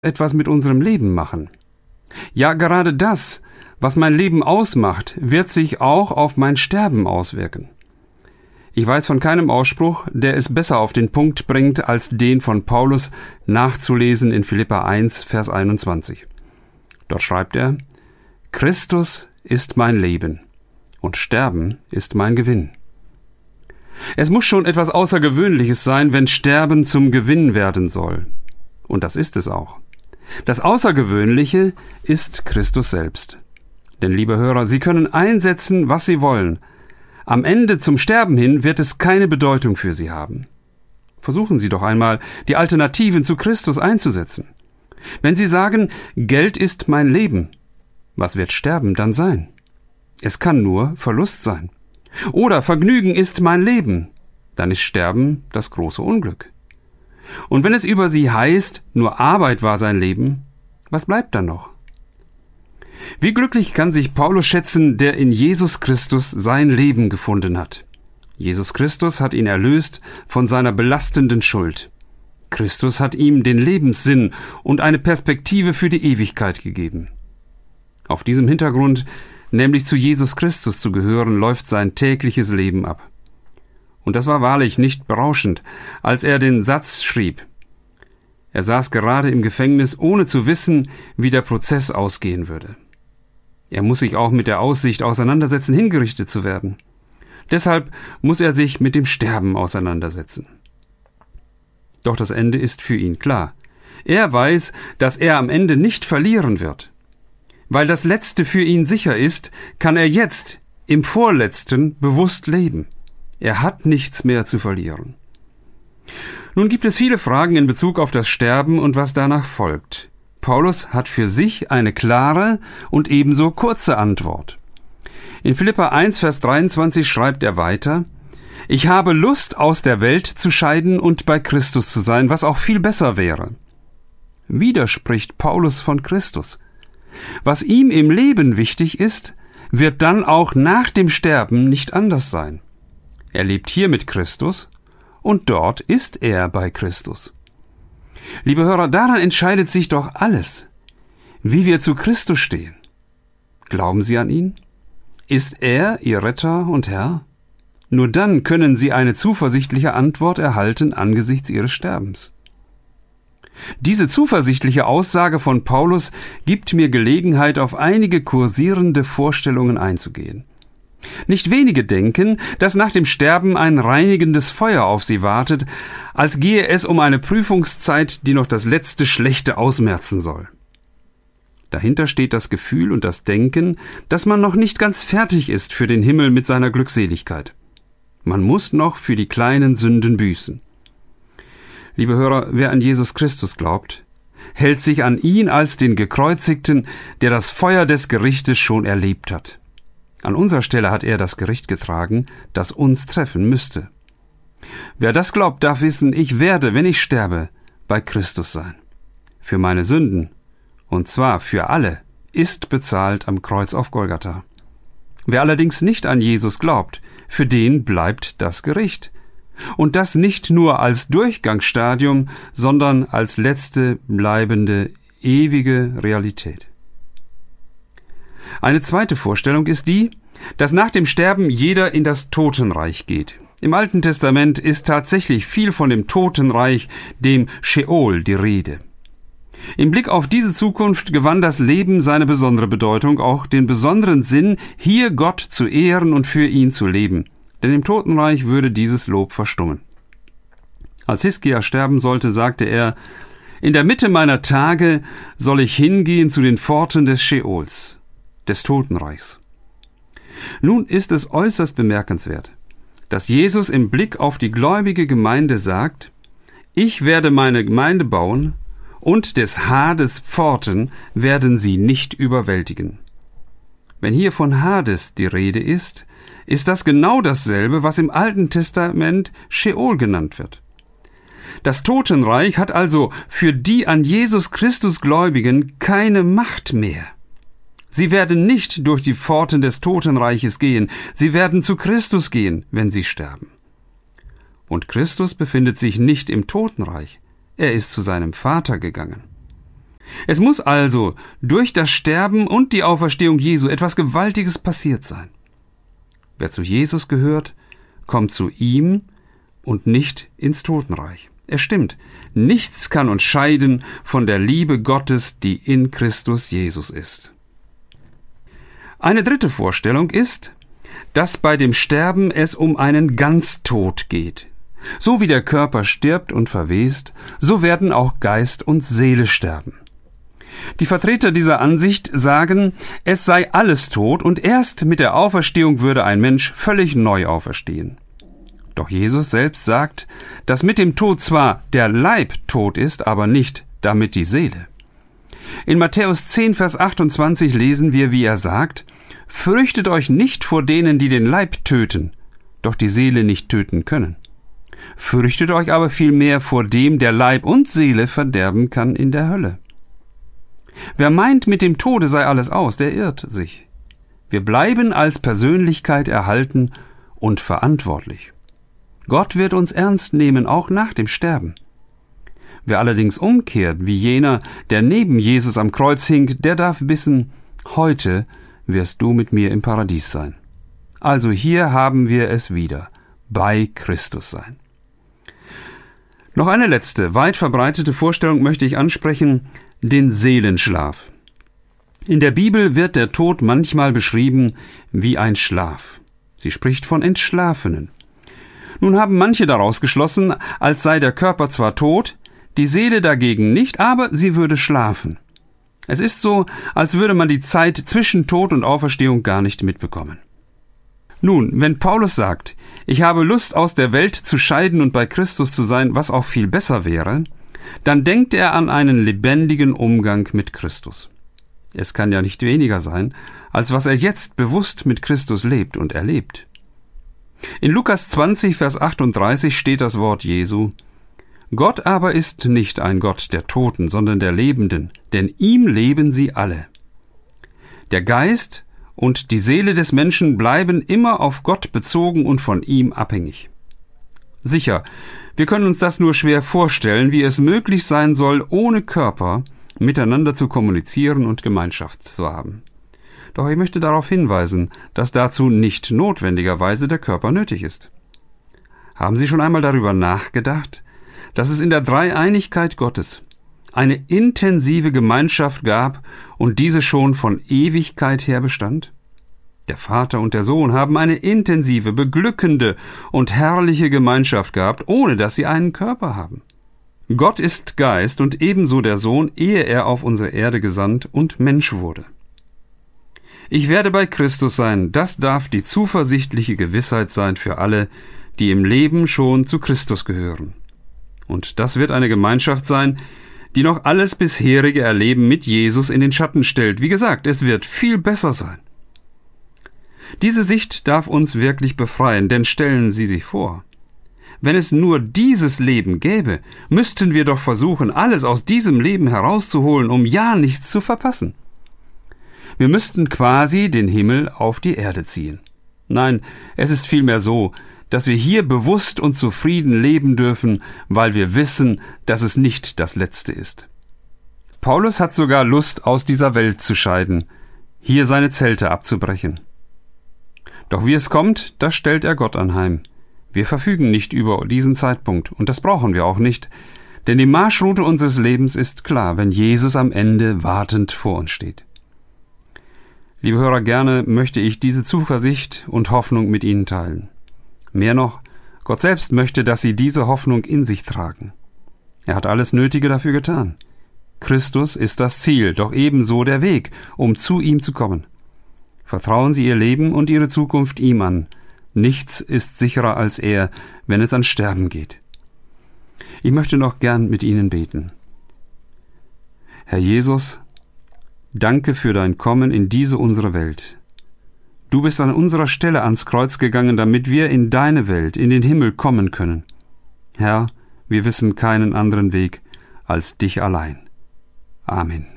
etwas mit unserem Leben machen. Ja, gerade das, was mein Leben ausmacht, wird sich auch auf mein Sterben auswirken. Ich weiß von keinem Ausspruch, der es besser auf den Punkt bringt, als den von Paulus, nachzulesen in Philipper 1, Vers 21. Dort schreibt er: Christus ist mein Leben und Sterben ist mein Gewinn. Es muss schon etwas Außergewöhnliches sein, wenn Sterben zum Gewinn werden soll. Und das ist es auch. Das Außergewöhnliche ist Christus selbst. Denn, liebe Hörer, Sie können einsetzen, was Sie wollen. Am Ende zum Sterben hin wird es keine Bedeutung für Sie haben. Versuchen Sie doch einmal, die Alternativen zu Christus einzusetzen. Wenn Sie sagen, Geld ist mein Leben, was wird Sterben dann sein? Es kann nur Verlust sein. Oder Vergnügen ist mein Leben, dann ist Sterben das große Unglück. Und wenn es über Sie heißt, nur Arbeit war sein Leben, was bleibt dann noch? Wie glücklich kann sich Paulus schätzen, der in Jesus Christus sein Leben gefunden hat. Jesus Christus hat ihn erlöst von seiner belastenden Schuld. Christus hat ihm den Lebenssinn und eine Perspektive für die Ewigkeit gegeben. Auf diesem Hintergrund, nämlich zu Jesus Christus zu gehören, läuft sein tägliches Leben ab. Und das war wahrlich nicht berauschend, als er den Satz schrieb. Er saß gerade im Gefängnis, ohne zu wissen, wie der Prozess ausgehen würde. Er muss sich auch mit der Aussicht auseinandersetzen, hingerichtet zu werden. Deshalb muss er sich mit dem Sterben auseinandersetzen. Doch das Ende ist für ihn klar. Er weiß, dass er am Ende nicht verlieren wird. Weil das Letzte für ihn sicher ist, kann er jetzt im Vorletzten bewusst leben. Er hat nichts mehr zu verlieren. Nun gibt es viele Fragen in Bezug auf das Sterben und was danach folgt. Paulus hat für sich eine klare und ebenso kurze Antwort. In Philipper 1, Vers 23 schreibt er weiter: Ich habe Lust, aus der Welt zu scheiden und bei Christus zu sein, was auch viel besser wäre. Wieder spricht Paulus von Christus. Was ihm im Leben wichtig ist, wird dann auch nach dem Sterben nicht anders sein. Er lebt hier mit Christus und dort ist er bei Christus. Liebe Hörer, daran entscheidet sich doch alles, wie wir zu Christus stehen. Glauben Sie an ihn? Ist er Ihr Retter und Herr? Nur dann können Sie eine zuversichtliche Antwort erhalten angesichts Ihres Sterbens. Diese zuversichtliche Aussage von Paulus gibt mir Gelegenheit, auf einige kursierende Vorstellungen einzugehen. Nicht wenige denken, dass nach dem Sterben ein reinigendes Feuer auf sie wartet, als gehe es um eine Prüfungszeit, die noch das letzte Schlechte ausmerzen soll. Dahinter steht das Gefühl und das Denken, dass man noch nicht ganz fertig ist für den Himmel mit seiner Glückseligkeit. Man muss noch für die kleinen Sünden büßen. Liebe Hörer, wer an Jesus Christus glaubt, hält sich an ihn als den Gekreuzigten, der das Feuer des Gerichtes schon erlebt hat. An unserer Stelle hat er das Gericht getragen, das uns treffen müsste. Wer das glaubt, darf wissen, ich werde, wenn ich sterbe, bei Christus sein. Für meine Sünden, und zwar für alle, ist bezahlt am Kreuz auf Golgatha. Wer allerdings nicht an Jesus glaubt, für den bleibt das Gericht. Und das nicht nur als Durchgangsstadium, sondern als letzte, bleibende, ewige Realität. Eine zweite Vorstellung ist die, dass nach dem Sterben jeder in das Totenreich geht. Im Alten Testament ist tatsächlich viel von dem Totenreich, dem Scheol, die Rede. Im Blick auf diese Zukunft gewann das Leben seine besondere Bedeutung, auch den besonderen Sinn, hier Gott zu ehren und für ihn zu leben. Denn im Totenreich würde dieses Lob verstummen. Als Hiskia sterben sollte, sagte er: In der Mitte meiner Tage soll ich hingehen zu den Pforten des Scheols, des Totenreichs. Nun ist es äußerst bemerkenswert, dass Jesus im Blick auf die gläubige Gemeinde sagt: Ich werde meine Gemeinde bauen, und des Hades Pforten werden sie nicht überwältigen. Wenn hier von Hades die Rede ist, ist das genau dasselbe, was im Alten Testament Scheol genannt wird. Das Totenreich hat also für die an Jesus Christus Gläubigen keine Macht mehr. Sie werden nicht durch die Pforten des Totenreiches gehen, sie werden zu Christus gehen, wenn sie sterben. Und Christus befindet sich nicht im Totenreich, er ist zu seinem Vater gegangen. Es muss also durch das Sterben und die Auferstehung Jesu etwas Gewaltiges passiert sein. Wer zu Jesus gehört, kommt zu ihm und nicht ins Totenreich. Es stimmt, nichts kann uns scheiden von der Liebe Gottes, die in Christus Jesus ist. Eine dritte Vorstellung ist, dass bei dem Sterben es um einen Ganztod geht. So wie der Körper stirbt und verwest, so werden auch Geist und Seele sterben. Die Vertreter dieser Ansicht sagen, es sei alles tot und erst mit der Auferstehung würde ein Mensch völlig neu auferstehen. Doch Jesus selbst sagt, dass mit dem Tod zwar der Leib tot ist, aber nicht damit die Seele. In Matthäus 10, Vers 28 lesen wir, wie er sagt: Fürchtet euch nicht vor denen, die den Leib töten, doch die Seele nicht töten können. Fürchtet euch aber vielmehr vor dem, der Leib und Seele verderben kann in der Hölle. Wer meint, mit dem Tode sei alles aus, der irrt sich. Wir bleiben als Persönlichkeit erhalten und verantwortlich. Gott wird uns ernst nehmen, auch nach dem Sterben. Wer allerdings umkehrt, wie jener, der neben Jesus am Kreuz hing, der darf wissen, heute wirst du mit mir im Paradies sein. Also hier haben wir es wieder, bei Christus sein. Noch eine letzte, weit verbreitete Vorstellung möchte ich ansprechen, den Seelenschlaf. In der Bibel wird der Tod manchmal beschrieben wie ein Schlaf. Sie spricht von Entschlafenen. Nun haben manche daraus geschlossen, als sei der Körper zwar tot, die Seele dagegen nicht, aber sie würde schlafen. Es ist so, als würde man die Zeit zwischen Tod und Auferstehung gar nicht mitbekommen. Nun, wenn Paulus sagt, ich habe Lust, aus der Welt zu scheiden und bei Christus zu sein, was auch viel besser wäre, dann denkt er an einen lebendigen Umgang mit Christus. Es kann ja nicht weniger sein, als was er jetzt bewusst mit Christus lebt und erlebt. In Lukas 20, Vers 38 steht das Wort Jesu: Gott aber ist nicht ein Gott der Toten, sondern der Lebenden, denn ihm leben sie alle. Der Geist und die Seele des Menschen bleiben immer auf Gott bezogen und von ihm abhängig. Sicher, wir können uns das nur schwer vorstellen, wie es möglich sein soll, ohne Körper miteinander zu kommunizieren und Gemeinschaft zu haben. Doch ich möchte darauf hinweisen, dass dazu nicht notwendigerweise der Körper nötig ist. Haben Sie schon einmal darüber nachgedacht, dass es in der Dreieinigkeit Gottes eine intensive Gemeinschaft gab und diese schon von Ewigkeit her bestand? Der Vater und der Sohn haben eine intensive, beglückende und herrliche Gemeinschaft gehabt, ohne dass sie einen Körper haben. Gott ist Geist und ebenso der Sohn, ehe er auf unsere Erde gesandt und Mensch wurde. Ich werde bei Christus sein, das darf die zuversichtliche Gewissheit sein für alle, die im Leben schon zu Christus gehören. Und das wird eine Gemeinschaft sein, die noch alles bisherige Erleben mit Jesus in den Schatten stellt. Wie gesagt, es wird viel besser sein. Diese Sicht darf uns wirklich befreien, denn stellen Sie sich vor, wenn es nur dieses Leben gäbe, müssten wir doch versuchen, alles aus diesem Leben herauszuholen, um ja nichts zu verpassen. Wir müssten quasi den Himmel auf die Erde ziehen. Nein, es ist vielmehr so, dass wir hier bewusst und zufrieden leben dürfen, weil wir wissen, dass es nicht das Letzte ist. Paulus hat sogar Lust, aus dieser Welt zu scheiden, hier seine Zelte abzubrechen. Doch wie es kommt, das stellt er Gott anheim. Wir verfügen nicht über diesen Zeitpunkt, und das brauchen wir auch nicht, denn die Marschroute unseres Lebens ist klar, wenn Jesus am Ende wartend vor uns steht. Liebe Hörer, gerne möchte ich diese Zuversicht und Hoffnung mit Ihnen teilen. Mehr noch, Gott selbst möchte, dass Sie diese Hoffnung in sich tragen. Er hat alles Nötige dafür getan. Christus ist das Ziel, doch ebenso der Weg, um zu ihm zu kommen. Vertrauen Sie Ihr Leben und Ihre Zukunft ihm an. Nichts ist sicherer als er, wenn es an Sterben geht. Ich möchte noch gern mit Ihnen beten. Herr Jesus, danke für dein Kommen in diese unsere Welt. Du bist an unserer Stelle ans Kreuz gegangen, damit wir in deine Welt, in den Himmel kommen können. Herr, wir wissen keinen anderen Weg als dich allein. Amen.